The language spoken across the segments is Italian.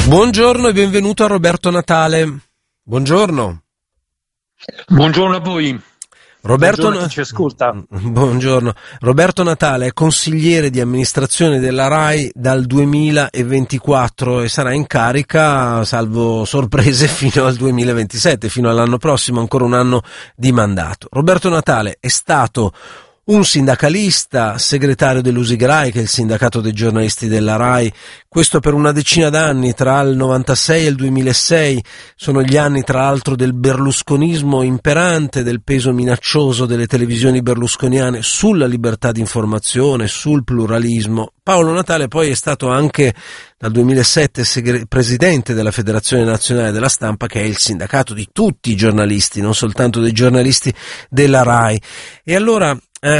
Buongiorno e benvenuto a Roberto Natale. Buongiorno. Buongiorno a voi. Buongiorno a chi ci ascolta. Buongiorno. Roberto Natale è consigliere di amministrazione della RAI dal 2024 e sarà in carica, salvo sorprese, fino al 2027, fino all'anno prossimo, ancora un anno di mandato. Roberto Natale è stato un sindacalista, segretario dell'Usigrai, che è il sindacato dei giornalisti della RAI, questo per una decina d'anni, tra il 96 e il 2006, sono gli anni tra l'altro del berlusconismo imperante, del peso minaccioso delle televisioni berlusconiane sulla libertà di informazione, sul pluralismo. Paolo Natale poi è stato anche dal 2007 presidente della Federazione Nazionale della Stampa, che è il sindacato di tutti i giornalisti, non soltanto dei giornalisti della RAI. E allora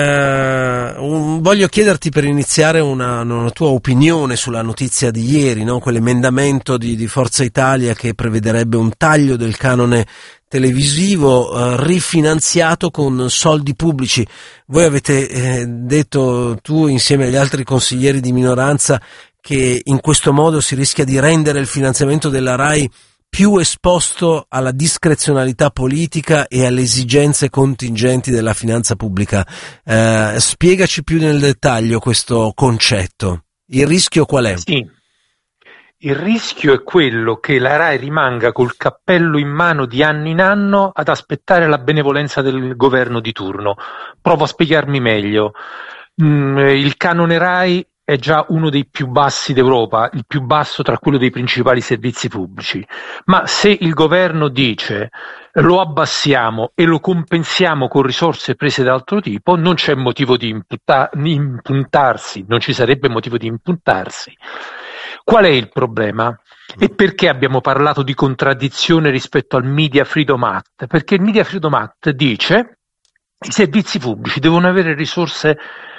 voglio chiederti, per iniziare, una tua opinione sulla notizia di ieri, no? Quell'emendamento di Forza Italia che prevederebbe un taglio del canone televisivo rifinanziato con soldi pubblici. Voi avete detto, tu insieme agli altri consiglieri di minoranza, che in questo modo si rischia di rendere il finanziamento della RAI più esposto alla discrezionalità politica e alle esigenze contingenti della finanza pubblica. Spiegaci più nel dettaglio questo concetto. Il rischio qual è? Sì, il rischio è quello che la RAI rimanga col cappello in mano di anno in anno ad aspettare la benevolenza del governo di turno. Provo a spiegarmi meglio. Il canone RAI è già uno dei più bassi d'Europa, il più basso tra quello dei principali servizi pubblici, ma se il governo dice lo abbassiamo e lo compensiamo con risorse prese da altro tipo, non c'è motivo di impuntarsi, non ci sarebbe motivo di impuntarsi. Qual è il problema? E perché abbiamo parlato di contraddizione rispetto al Media Freedom Act? Perché il Media Freedom Act dice che i servizi pubblici devono avere risorse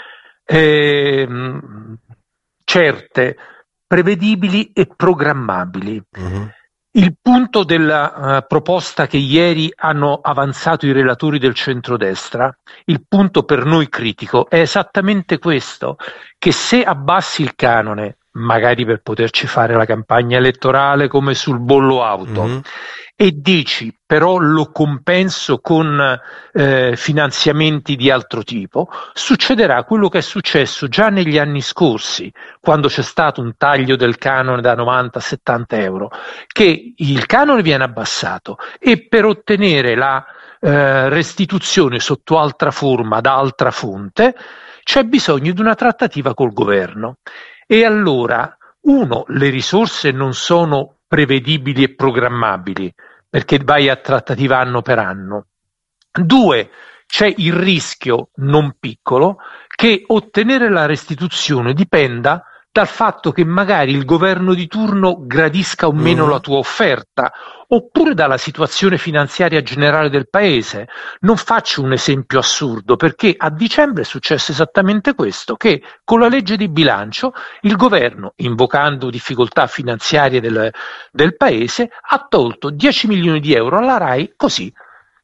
certe, prevedibili e programmabili. Il punto della proposta che ieri hanno avanzato i relatori del centrodestra, il punto per noi critico, è esattamente questo, che se abbassi il canone, magari per poterci fare la campagna elettorale come sul bollo auto, e dici però lo compenso con finanziamenti di altro tipo, succederà quello che è successo già negli anni scorsi, quando c'è stato un taglio del canone da 90 a 70 euro, che il canone viene abbassato e per ottenere la restituzione sotto altra forma da altra fonte c'è bisogno di una trattativa col governo. E allora, uno, le risorse non sono prevedibili e programmabili, perché vai a trattativa anno per anno. Due, c'è il rischio non piccolo che ottenere la restituzione dipenda dal fatto che magari il governo di turno gradisca o meno la tua offerta, oppure dalla situazione finanziaria generale del paese. Non faccio un esempio assurdo, perché a dicembre è successo esattamente questo, che con la legge di bilancio il governo, invocando difficoltà finanziarie del paese, ha tolto 10 milioni di euro alla RAI così,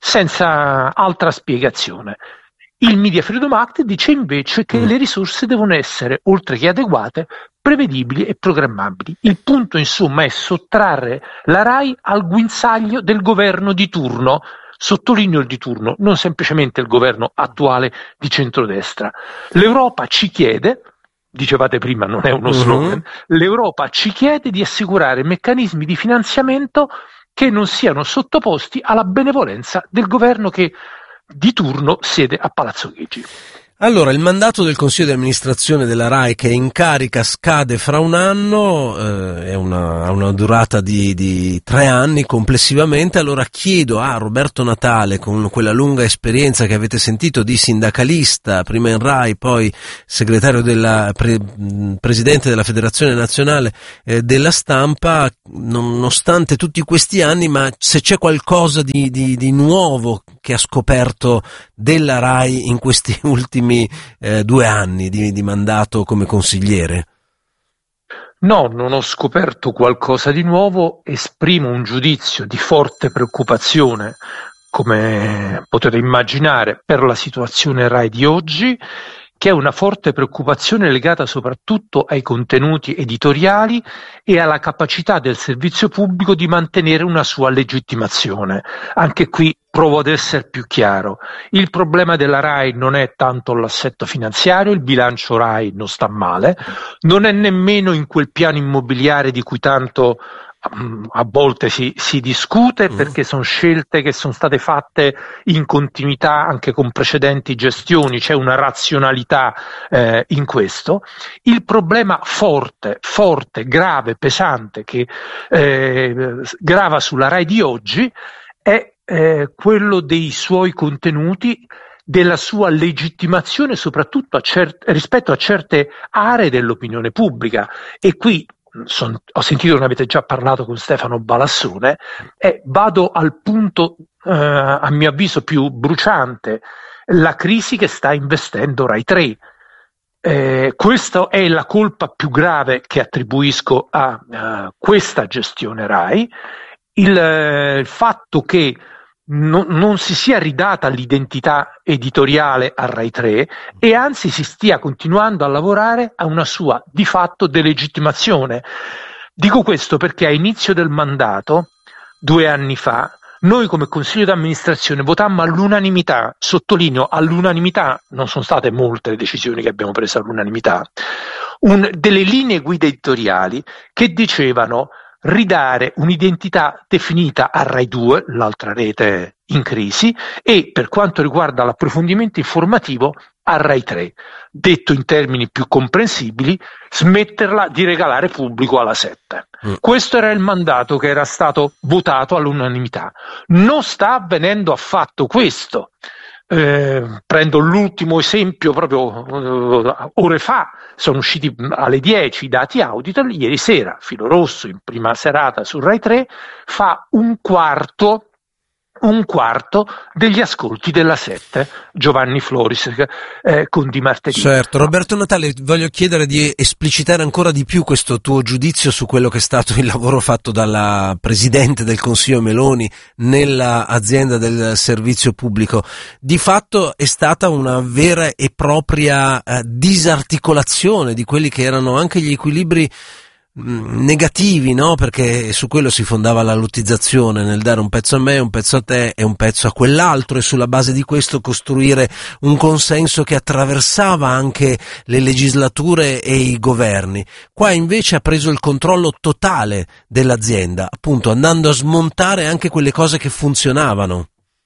senza altra spiegazione. Il Media Freedom Act dice invece che le risorse devono essere, oltre che adeguate, prevedibili e programmabili. Il punto, insomma, è sottrarre la RAI al guinzaglio del governo di turno. Sottolineo il di turno, non semplicemente il governo attuale di centrodestra. L'Europa ci chiede, dicevate prima, non è uno slogan, l'Europa ci chiede di assicurare meccanismi di finanziamento che non siano sottoposti alla benevolenza del governo che di turno siede a Palazzo Chigi. Allora, il mandato del Consiglio di amministrazione della RAI, che è in carica, scade fra un anno, ha una durata di 3 anni complessivamente. Allora chiedo a Roberto Natale, con quella lunga esperienza che avete sentito di sindacalista, prima in RAI, poi segretario presidente della Federazione Nazionale della Stampa, nonostante tutti questi anni, ma se c'è qualcosa di nuovo che ha scoperto della RAI in questi ultimi 2 anni di mandato come consigliere? No, non ho scoperto qualcosa di nuovo, esprimo un giudizio di forte preoccupazione, come potete immaginare, per la situazione RAI di oggi, che è una forte preoccupazione legata soprattutto ai contenuti editoriali e alla capacità del servizio pubblico di mantenere una sua legittimazione. Anche qui provo ad essere più chiaro. Il problema della RAI non è tanto l'assetto finanziario, il bilancio RAI non sta male, non è nemmeno in quel piano immobiliare di cui tanto a volte si discute, perché sono scelte che sono state fatte in continuità anche con precedenti gestioni, c'è una razionalità in questo. Il problema forte, grave, pesante che grava sulla RAI di oggi è quello dei suoi contenuti, della sua legittimazione soprattutto rispetto a certe aree dell'opinione pubblica. E qui ho sentito che ne avete già parlato con Stefano Balassone, e vado al punto a mio avviso più bruciante: la crisi che sta investendo Rai 3. Questa è la colpa più grave che attribuisco a questa gestione Rai, il fatto che non si sia ridata l'identità editoriale a Rai 3 e anzi si stia continuando a lavorare a una sua di fatto delegittimazione. Dico questo perché a inizio del mandato, 2 anni fa, noi come consiglio d'amministrazione votammo all'unanimità, sottolineo all'unanimità, non sono state molte le decisioni che abbiamo preso all'unanimità, delle linee guida editoriali che dicevano ridare un'identità definita a Rai 2, l'altra rete in crisi, e per quanto riguarda l'approfondimento informativo a Rai 3. Detto in termini più comprensibili, smetterla di regalare pubblico alla 7. Questo era il mandato che era stato votato all'unanimità. Non sta avvenendo affatto questo. Prendo l'ultimo esempio, proprio ore fa sono usciti alle 10 i dati Auditel. Ieri sera Filo Rosso, in prima serata su Rai 3, fa un quarto degli ascolti della 7, Giovanni Floris con Di Martedì. Certo. Roberto Natale, voglio chiedere di esplicitare ancora di più questo tuo giudizio su quello che è stato il lavoro fatto dalla Presidente del Consiglio Meloni nella azienda del servizio pubblico. Di fatto è stata una vera e propria disarticolazione di quelli che erano anche gli equilibri negativi, no? Perché su quello si fondava la lottizzazione, nel dare un pezzo a me, un pezzo a te e un pezzo a quell'altro, e sulla base di questo costruire un consenso che attraversava anche le legislature e i governi. Qua invece ha preso il controllo totale dell'azienda, appunto andando a smontare anche quelle cose che funzionavano.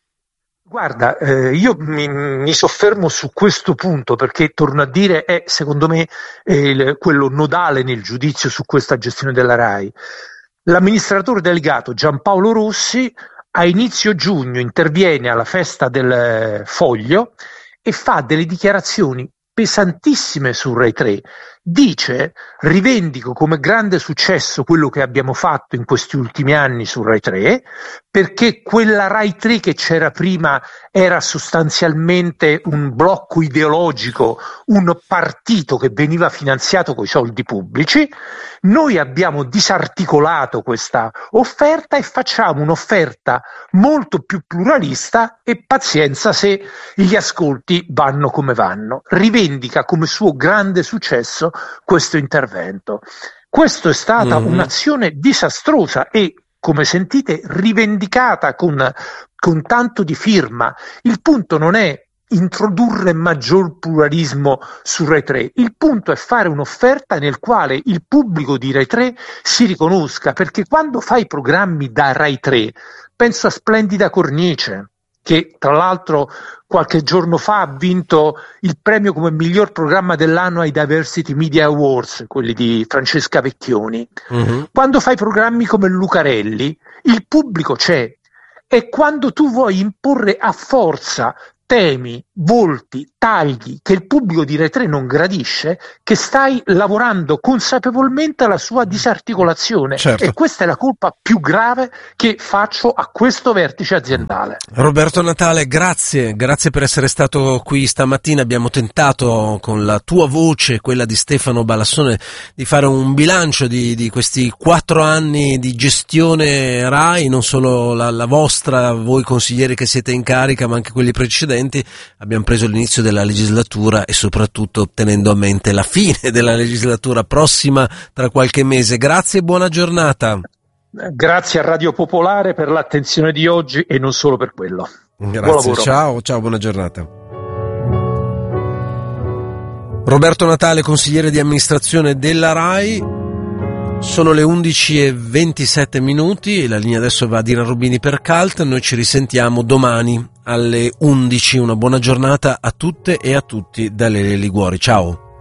Guarda, io mi soffermo su questo punto perché, torno a dire, è secondo me quello nodale nel giudizio su questa gestione della RAI. L'amministratore delegato Giampaolo Rossi a inizio giugno interviene alla festa del Foglio e fa delle dichiarazioni pesantissime su Rai 3. Dice: rivendico come grande successo quello che abbiamo fatto in questi ultimi anni su Rai 3, perché quella Rai 3 che c'era prima era sostanzialmente un blocco ideologico, un partito che veniva finanziato coi soldi pubblici. Noi abbiamo disarticolato questa offerta e facciamo un'offerta molto più pluralista, e pazienza se gli ascolti vanno come vanno. Rivendica come suo grande successo questo intervento. Questo è stata un'azione disastrosa e, come sentite, rivendicata con tanto di firma. Il punto non è introdurre maggior pluralismo su Rai 3, il punto è fare un'offerta nel quale il pubblico di Rai 3 si riconosca, perché quando fai programmi da Rai 3, penso a Splendida Cornice, che tra l'altro qualche giorno fa ha vinto il premio come miglior programma dell'anno ai Diversity Media Awards, quelli di Francesca Vecchioni. Quando fai programmi come Lucarelli, il pubblico c'è, e quando tu vuoi imporre a forza temi, volti, tagli che il pubblico di Rai 3 non gradisce, che stai lavorando consapevolmente alla sua disarticolazione. Certo. E questa è la colpa più grave che faccio a questo vertice aziendale. Roberto Natale, grazie per essere stato qui stamattina. Abbiamo tentato con la tua voce, quella di Stefano Balassone, di fare un bilancio di questi 4 anni di gestione Rai, non solo la vostra, voi consiglieri che siete in carica, ma anche quelli precedenti. precedenti, abbiamo preso l'inizio della legislatura e soprattutto tenendo a mente la fine della legislatura prossima tra qualche mese. Grazie e buona giornata. Grazie a Radio Popolare per l'attenzione di oggi e non solo per quello. Grazie, ciao, buona giornata. Roberto Natale, consigliere di amministrazione della RAI. Sono le 11:27 e la linea adesso va a Dina Rubini per Cult. Noi ci risentiamo domani alle 11. Una buona giornata a tutte e a tutti da Lele Liguori. Ciao.